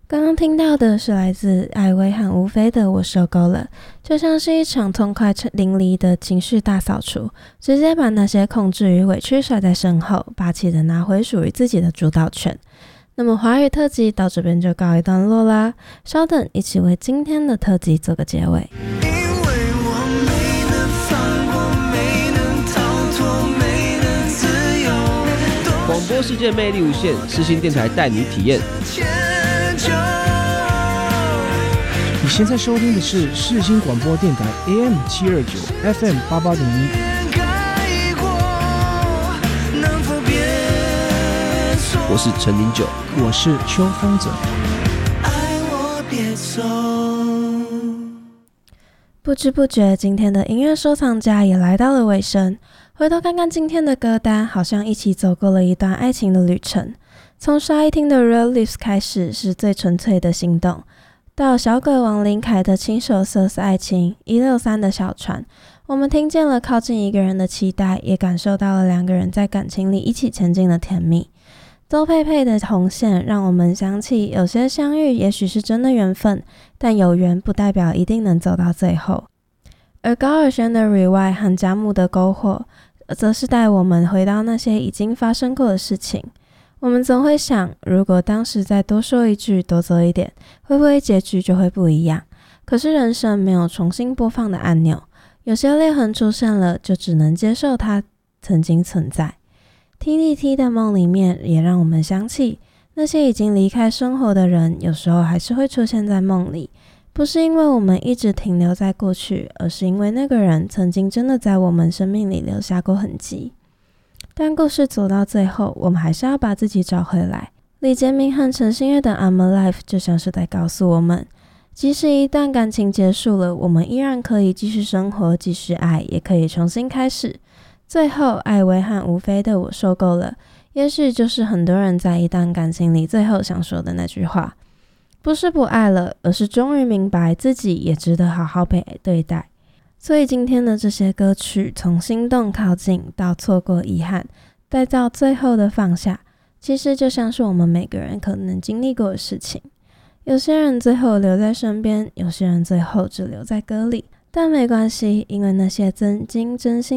刚刚听到的是来自艾薇和吴飞的《我受够了》，就像是一场痛快淋漓的情绪大扫除，直接把那些控制与委屈甩在身后，霸气的拿回属于自己的主导权。那么华语特辑到这边就告一段落啦，稍等，一起为今天的特辑做个结尾。 广播世界魅力无限，世新电台带你体验。 你现在收听的是世新广播电台 AM 729 FM 88.1。 我是陈零九， 我是邱风泽。 不知不觉，今天的音乐收藏家也来到了尾声。回头看看今天的歌单，好像一起走过了一段爱情的旅程。从沙一汀的 Real Lips 开始，是最纯粹的心动，到小鬼王林凯的亲手色色爱情，163的小船，我们听见了靠近一个人的期待，也感受到了两个人在感情里一起前进的甜蜜。周佩佩的红线让我们想起，有些相遇也许是真的缘分，但有缘不代表一定能走到最后。而高尔宣的 Rewind 和贾母的篝火，则是带我们回到那些已经发生过的事情。我们总会想，如果当时再多说一句，多做一点，会不会结局就会不一样？可是人生没有重新播放的按钮，有些裂痕出现了，就只能接受它曾经存在。TDT 的梦里面也让我们想起，那些已经离开生活的人，有时候还是会出现在梦里，不是因为我们一直停留在过去，而是因为那个人曾经真的在我们生命里留下过痕迹。但故事走到最后，我们还是要把自己找回来。李杰明和陈星月的 I'm Alive 就像是在告诉我们，即使一段感情结束了，我们依然可以继续生活，继续爱，也可以重新开始。最后，艾薇和吴飞的我受够了，也许就是很多人在一段感情里最后想说的那句话，不是不爱了，而是终于明白自己也值得好好被对待。所以今天的这些歌曲，从心动靠近到错过遗憾，再到最后的放下，其实就像是我们每个人可能经历过的事情。有些人最后留在身边，有些人最后只留在歌里，但没关系，因为那些曾经真心